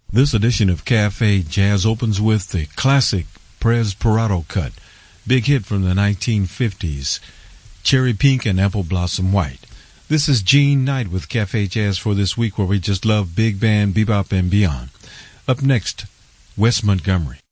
This edition of Cafe Jazz opens with the classic Perez Prado cut, big hit from the 1950s, Cherry Pink and Apple Blossom White. This is Gene Knight with Cafe Jazz for this week, where we just love big band, bebop, and beyond. Up next, Wes Montgomery.